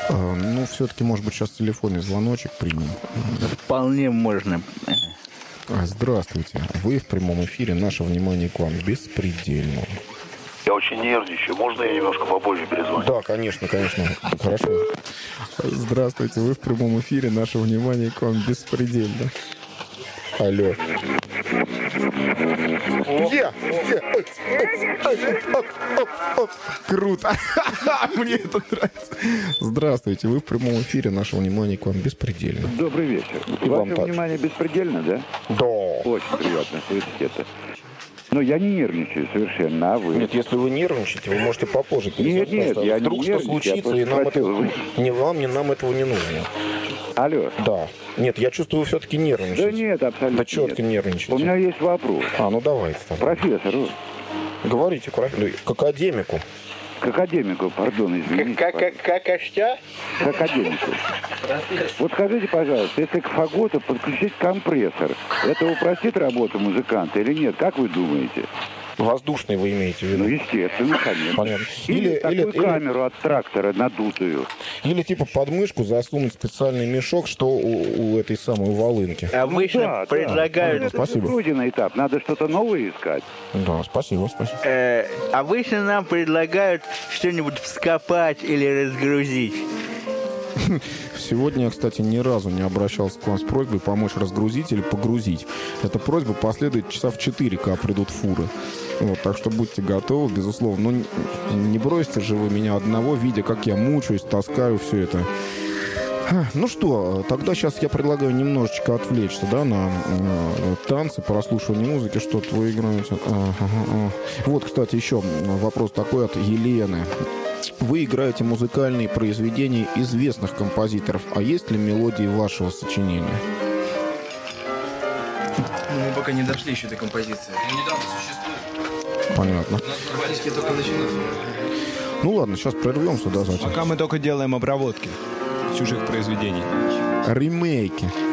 Ну, все-таки, может быть, сейчас телефонный звоночек примем. Вполне можно. Здравствуйте. Вы в прямом эфире. Наше внимание к вам беспредельно. Я очень нервничаю. Можно я немножко попозже перезвоню? Да, конечно. Хорошо. Здравствуйте. Вы в прямом эфире. Наше внимание к вам беспредельно. Алло. Круто. Мне это нравится. Здравствуйте. Вы в прямом эфире. Наше внимание к вам беспредельно. Добрый вечер. И вам Ваше также. внимание беспредельно, да? Да. Очень приятно слышать это. Но я не нервничаю совершенно, а вы? Нет, если вы нервничаете, вы можете попозже перезвонить. Нет, я не вдруг что нервничаю, случится, я и нам просто это... хотел. Ни вам, ни нам этого не нужно. Алло. Да. Нет, я чувствую, вы все-таки нервничаете. Да нет, абсолютно Да четко нет. нервничаете. У меня есть вопрос. Ну давайте. Профессор, Говорите, к академику. к академику, пардон, извините. Как оштя? К академику. Вот скажите, пожалуйста, если к фаготу подключить компрессор, это упростит работу музыканта или нет? Как вы думаете? Воздушный вы имеете в виду? Ну, естественно, конечно. Понятно. Или такую камеру от трактора надутую. Или типа под мышку засунуть специальный мешок, что у этой самой волынки. Обычно предлагают... Это Спасибо. пройденный этап. Надо что-то новое искать. Да, спасибо. Обычно нам предлагают что-нибудь вскопать или разгрузить. Сегодня я, кстати, ни разу не обращался к вам с просьбой помочь разгрузить или погрузить. Эта просьба последует часа в 4, когда придут фуры. Вот, так что будьте готовы, безусловно. Ну, не бросите же вы меня одного, видя, как я мучаюсь, таскаю все это. Ну что, тогда сейчас я предлагаю немножечко отвлечься, да, на танцы, прослушивание музыки, что-то вы играете. Вот, кстати, еще вопрос такой от Елены. Вы играете музыкальные произведения известных композиторов, а есть ли мелодии вашего сочинения? Мы пока не дошли еще до композиции. Недавно существует. Понятно. У нас практически только начинается. Ну ладно, сейчас прервемся, да, затем. Пока мы только делаем обработки чужих произведений. Ремейки.